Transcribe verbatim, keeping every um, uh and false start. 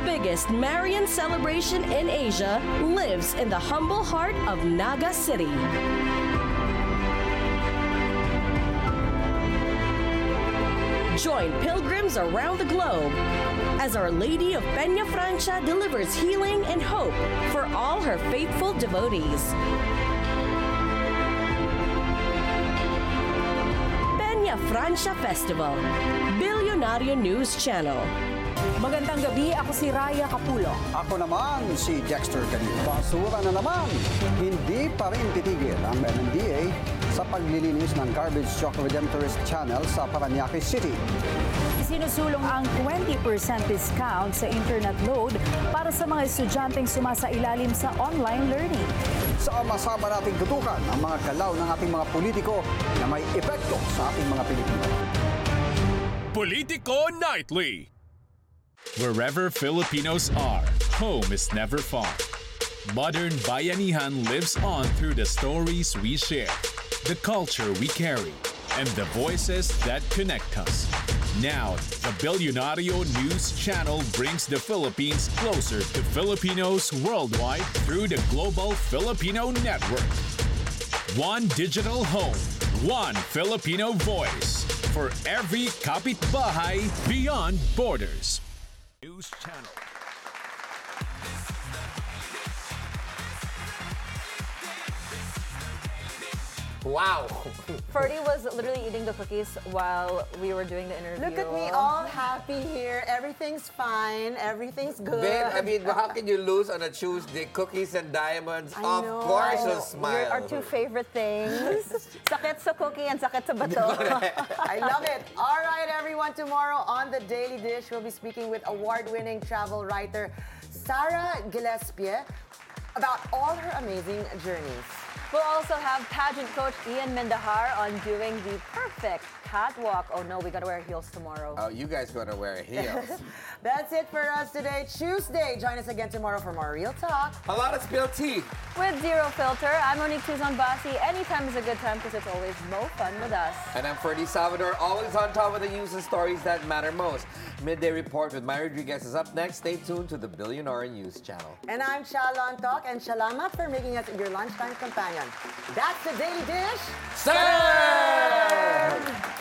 biggest Marian celebration in Asia lives in the humble heart of Naga City. Join pilgrims around the globe as Our Lady of Peña Francia delivers healing and hope for all her faithful devotees. Peña Francia Festival, Billionario News Channel. Magandang gabi, ako si Raya Capulo. Ako naman si Dexter Canino. Basura na naman. Hindi pa rin titigil ang M M D A sa paglilinis ng Garbage Truck Redemptorist Channel sa Parañaque City. Sinusulong ang twenty percent discount sa internet load para sa mga estudyanteng sumasailalim sa online learning. Sama-sama nating tutukan ang mga galaw ng ating mga politiko na may epekto sa ating mga Pilipino. Politico Nightly. Wherever Filipinos are, home is never far. Modern Bayanihan lives on through the stories we share, the culture we carry, and the voices that connect us. Now, the Billionario News Channel brings the Philippines closer to Filipinos worldwide through the Global Filipino Network. One digital home, one Filipino voice for every kapitbahay beyond borders. News Channel. Wow. Ferdy was literally eating the cookies while we were doing the interview. Look at me, all happy here. Everything's fine. Everything's good. Babe, I mean, how can you lose on a Tuesday? Cookies and diamonds. I of know. course, I you'll know. smile. Our two favorite things. Sakit sa cookie and sakit sa bato. I love it. All right, everyone. Tomorrow on The Daily Dish, we'll be speaking with award-winning travel writer Sarah Gillespie about all her amazing journeys. We'll also have pageant coach Ian Mendahar on doing the perfect catwalk. Oh no, we gotta wear heels tomorrow. Oh, you guys gonna wear heels. That's it for us today, Tuesday. Join us again tomorrow for more Real Talk. A lot of spilled tea. With Zero Filter, I'm Monique Tuzon Basi. Anytime is a good time because it's always mo fun with us. And I'm Ferdy Salvador, always on top of the news and stories that matter most. Midday Report with Maya Rodriguez is up next. Stay tuned to the Billionaire News Channel. And I'm Shalon Talk, and salamat for making us your lunchtime companion. That's The Daily Dish. Sir!